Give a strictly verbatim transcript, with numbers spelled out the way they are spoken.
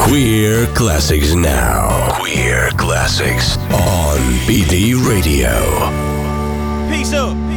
Queer Classics now. Queer Classics on B D Radio. Peace up.